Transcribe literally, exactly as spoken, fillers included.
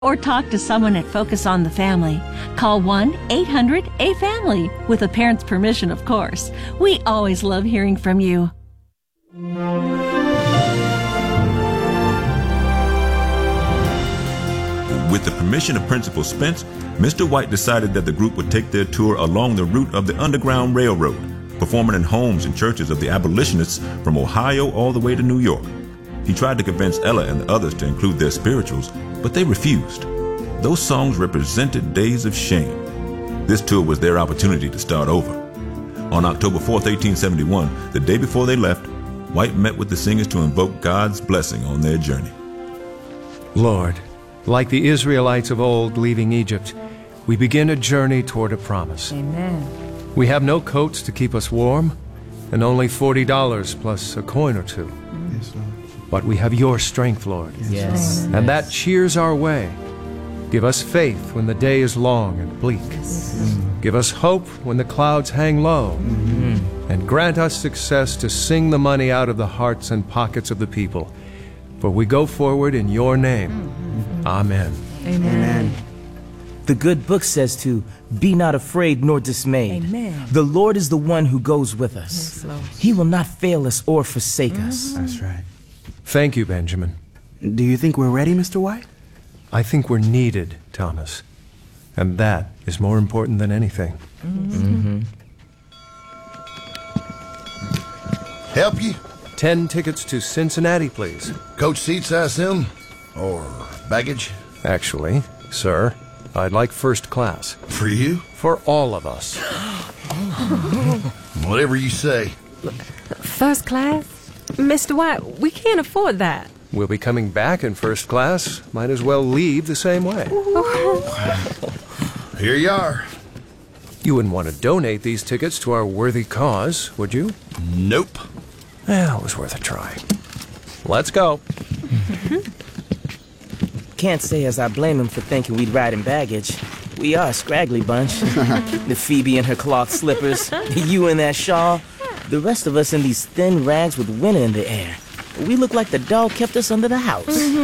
or talk to someone at Focus on the Family. Call one eight hundred A family, with a parent's permission, of course. We always love hearing from you. With the permission of Principal Spence, Mister White decided that the group would take their tour along the route of the Underground Railroad, performing in homes and churches of the abolitionists from Ohio all the way to New York. He tried to convince Ella and the others to include their spirituals, but they refused. Those songs represented days of shame. This tour was their opportunity to start over. On October fourth, eighteen seventy-one, the day before they left, White met with the singers to invoke God's blessing on their journey. Lord, like the Israelites of old leaving Egypt, we begin a journey toward a promise. Amen. We have no coats to keep us warm, and only forty dollars plus a coin or two. Yes, Lord. But we have your strength, Lord. Yes. And that cheers our way. Give us faith when the day is long and bleak. Mm-hmm. Give us hope when the clouds hang low. Mm-hmm. And grant us success to sing the money out of the hearts and pockets of the people. For we go forward in your name. Mm-hmm. Amen. Amen. Amen. The good book says to be not afraid nor dismayed. Amen. The Lord is the one who goes with us. Yes, Lord. He will not fail us or forsake Mm-hmm. us. That's right. Thank you, Benjamin. Do you think we're ready, Mister White? I think we're needed, Thomas. And that is more important than anything. Mm-hmm. Help you? Ten tickets to Cincinnati, please. Coach seats, I assume? Or baggage? Actually, sir, I'd like first class. For you? For all of us. Whatever you say. First class? Mister White, we can't afford that. We'll be coming back in first class. Might as well leave the same way. Here you are. You wouldn't want to donate these tickets to our worthy cause, would you? Nope. Well, it was worth a try. Let's go. Can't say as I blame him for thinking we'd ride in baggage. We are a scraggly bunch. The Phoebe in her cloth slippers, you in that shawl, the rest of us in these thin rags with winter in the air. We look like the dog kept us under the house.